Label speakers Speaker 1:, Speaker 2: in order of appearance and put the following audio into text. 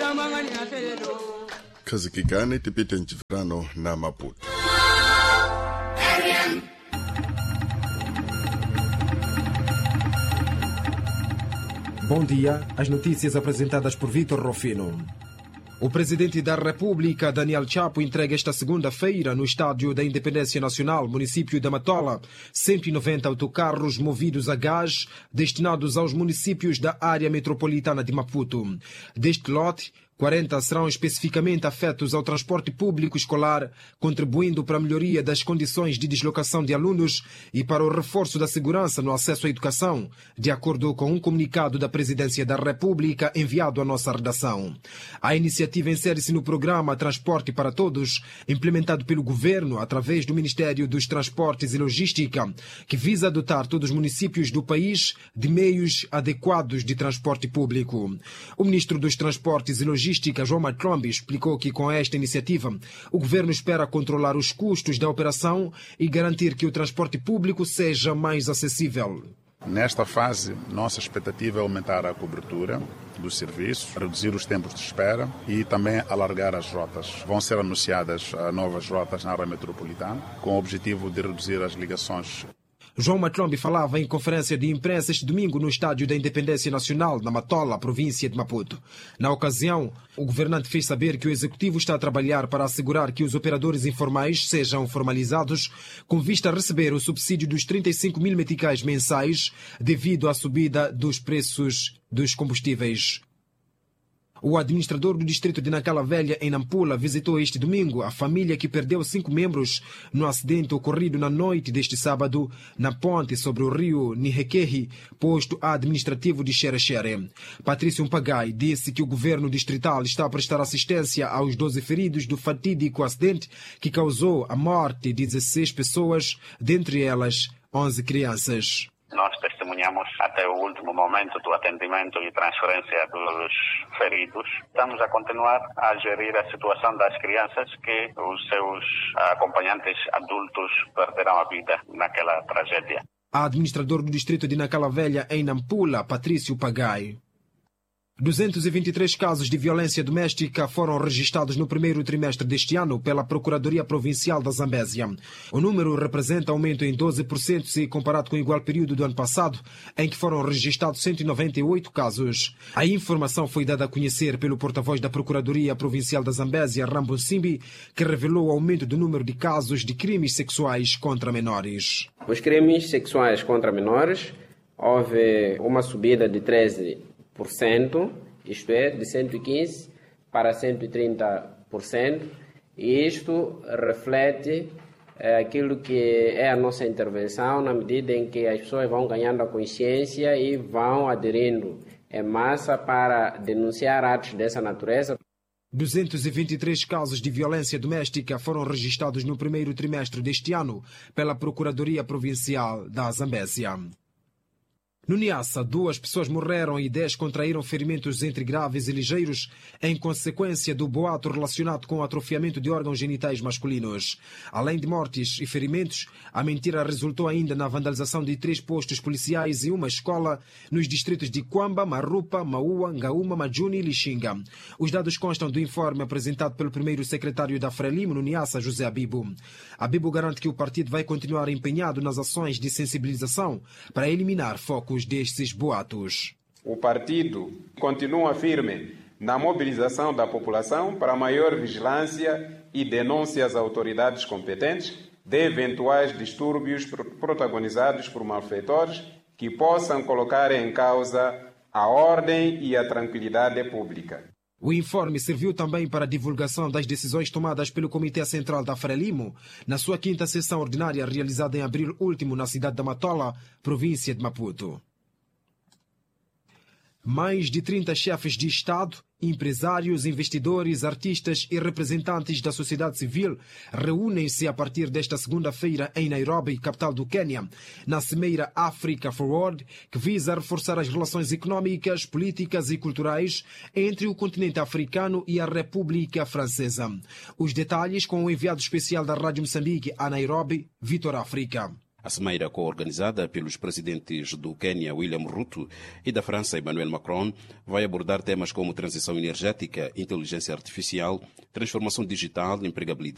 Speaker 1: khazikikane tipite nchivirano na Maputo.
Speaker 2: Bom dia, as notícias apresentadas por Vitor Rofino. O presidente da República, Daniel Chapo, entrega esta segunda-feira no Estádio da Independência Nacional, município de Matola, 190 autocarros movidos a gás destinados aos municípios da área metropolitana de Maputo. Deste lote, 40 serão especificamente afetos ao transporte público escolar, contribuindo para a melhoria das condições de deslocação de alunos e para o reforço da segurança no acesso à educação, de acordo com um comunicado da Presidência da República enviado à nossa redação. A iniciativa insere-se no programa Transporte para Todos, implementado pelo Governo através do Ministério dos Transportes e Logística, que visa dotar todos os municípios do país de meios adequados de transporte público. O Ministro dos Transportes e Logística, João Matlombi, explicou que com esta iniciativa o governo espera controlar os custos da operação e garantir que o transporte público seja mais acessível.
Speaker 3: Nesta fase, nossa expectativa é aumentar a cobertura dos serviços, reduzir os tempos de espera e também alargar as rotas. Vão ser anunciadas novas rotas na área metropolitana, com o objetivo de reduzir as ligações.
Speaker 2: João Matlombi falava em conferência de imprensa este domingo no Estádio da Independência Nacional, na Matola, província de Maputo. Na ocasião, o governante fez saber que o Executivo está a trabalhar para assegurar que os operadores informais sejam formalizados, com vista a receber o subsídio dos 35 mil meticais mensais devido à subida dos preços dos combustíveis. O administrador do distrito de Nacala Velha, em Nampula, visitou este domingo a família que perdeu 5 membros no acidente ocorrido na noite deste sábado na ponte sobre o rio Nihekehi, posto administrativo de Xerechere. Patrício Mpagai disse que o governo distrital está a prestar assistência aos 12 feridos do fatídico acidente que causou a morte de 16 pessoas, dentre elas 11 crianças.
Speaker 4: Nós testemunhamos até o último momento do atendimento e transferência dos feridos. Estamos a continuar a gerir a situação das crianças que os seus acompanhantes adultos perderam a vida naquela tragédia.
Speaker 2: A administrador do distrito de Nacala Velha, em Nampula, Patrício Mpagai. 223 casos de violência doméstica foram registrados no primeiro trimestre deste ano pela Procuradoria Provincial da Zambésia. O número representa aumento em 12% se comparado com o igual período do ano passado, em que foram registrados 198 casos. A informação foi dada a conhecer pelo porta-voz da Procuradoria Provincial da Zambésia, Rambo Simbi, que revelou o aumento do número de casos de crimes sexuais contra menores.
Speaker 5: Os crimes sexuais contra menores, houve uma subida de 13%, isto é, de 115% para 130%, e isto reflete aquilo que é a nossa intervenção, na medida em que as pessoas vão ganhando a consciência e vão aderindo em massa para denunciar atos dessa natureza.
Speaker 2: 223 casos de violência doméstica foram registrados no primeiro trimestre deste ano pela Procuradoria Provincial da Zambésia. No Niassa, 2 pessoas morreram e 10 contraíram ferimentos entre graves e ligeiros em consequência do boato relacionado com o atrofiamento de órgãos genitais masculinos. Além de mortes e ferimentos, a mentira resultou ainda na vandalização de 3 postos policiais e uma escola nos distritos de Quamba, Marupa, Maua, Ngaúma, Majuni e Lixinga. Os dados constam do informe apresentado pelo primeiro secretário da Frelimo no Niassa, José Abibo. Abibo garante que o partido vai continuar empenhado nas ações de sensibilização para eliminar focos destes boatos.
Speaker 6: O partido continua firme na mobilização da população para maior vigilância e denúncia às autoridades competentes de eventuais distúrbios protagonizados por malfeitores que possam colocar em causa a ordem e a tranquilidade pública.
Speaker 2: O informe serviu também para a divulgação das decisões tomadas pelo Comitê Central da Frelimo na sua 5ª sessão ordinária realizada em abril último na cidade da Matola, província de Maputo. Mais de 30 chefes de Estado, empresários, investidores, artistas e representantes da sociedade civil reúnem-se a partir desta segunda-feira em Nairobi, capital do Quênia, na cimeira Africa Forward, que visa reforçar as relações económicas, políticas e culturais entre o continente africano e a República Francesa. Os detalhes com o enviado especial da Rádio Moçambique a Nairobi, Vitor África.
Speaker 7: A cimeira, co-organizada pelos presidentes do Quênia, William Ruto, e da França, Emmanuel Macron, vai abordar temas como transição energética, inteligência artificial, transformação digital, empregabilidade,